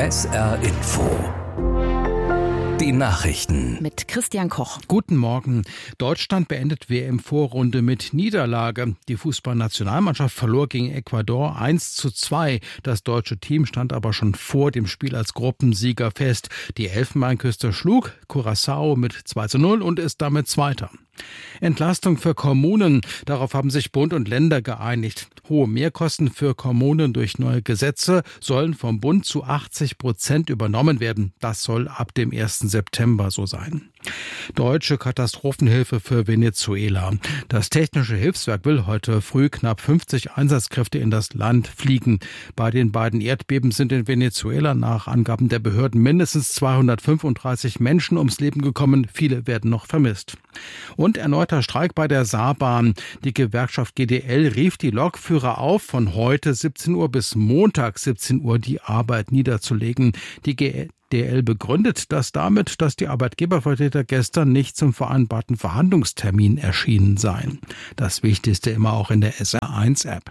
SR Info. Die Nachrichten. Mit Christian Koch. Guten Morgen. Deutschland beendet WM-Vorrunde mit Niederlage. Die Fußballnationalmannschaft verlor gegen Ecuador 1:2. Das deutsche Team stand aber schon vor dem Spiel als Gruppensieger fest. Die Elfenbeinküste schlug Curaçao mit 2:0 und ist damit Zweiter. Entlastung für Kommunen. Darauf haben sich Bund und Länder geeinigt. Hohe Mehrkosten für Kommunen durch neue Gesetze sollen vom Bund zu 80% übernommen werden. Das soll ab dem 1. September so sein. Deutsche Katastrophenhilfe für Venezuela. Das Technische Hilfswerk will heute früh knapp 50 Einsatzkräfte in das Land fliegen. Bei den beiden Erdbeben sind in Venezuela nach Angaben der Behörden mindestens 235 Menschen ums Leben gekommen. Viele werden noch vermisst. Und erneuter Streik bei der Saarbahn. Die Gewerkschaft GDL rief die Lokführer auf, von heute 17 Uhr bis Montag 17 Uhr die Arbeit niederzulegen. Die GDL begründet das damit, dass die Arbeitgebervertreter gestern nicht zum vereinbarten Verhandlungstermin erschienen seien. Das Wichtigste immer auch in der SR1-App.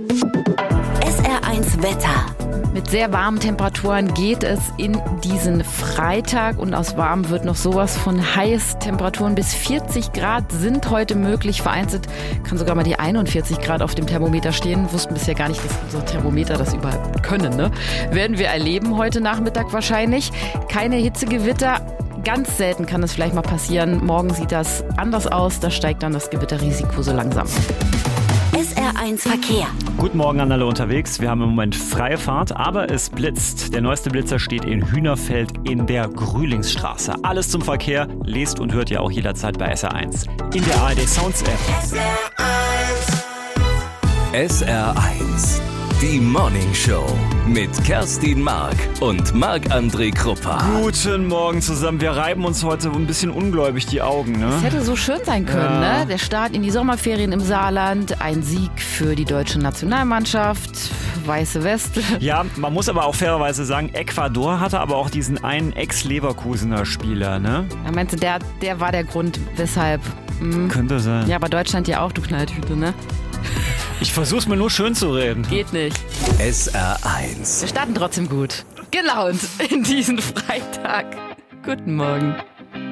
SR1 Wetter. Mit sehr warmen Temperaturen geht es in diesen Freitag und aus warm wird noch sowas von heiß. Temperaturen bis 40 Grad sind heute möglich. Vereinzelt kann sogar mal die 41 Grad auf dem Thermometer stehen. Wussten bisher gar nicht, dass unsere Thermometer das überhaupt können, ne? Werden wir erleben heute Nachmittag wahrscheinlich. Keine Hitzegewitter. Ganz selten kann es vielleicht mal passieren. Morgen sieht das anders aus. Da steigt dann das Gewitterrisiko so langsam. SR1 Verkehr. Guten Morgen an alle unterwegs. Wir haben im Moment freie Fahrt, aber es blitzt. Der neueste Blitzer steht in Hühnerfeld in der Grühlingsstraße. Alles zum Verkehr lest und hört ihr auch jederzeit bei SR1. In der ARD Sounds App. SR1. Die Morning Show mit Kerstin Mark und Marc-André Kruppa. Guten Morgen zusammen. Wir reiben uns heute ein bisschen ungläubig die Augen, ne? Es hätte so schön sein können, ne? Der Start in die Sommerferien im Saarland, ein Sieg für die deutsche Nationalmannschaft, weiße Weste. Ja, man muss aber auch fairerweise sagen, Ecuador hatte aber auch diesen einen Ex-Leverkusener Spieler, ne? Ja, meinst du, der war der Grund, weshalb? Könnte sein. Ja, aber Deutschland ja auch, du Knalltüte, ne? Ich versuch's mir nur schön zu reden. Geht nicht. SR1. Wir starten trotzdem gut. Gelaunt in diesen Freitag. Guten Morgen.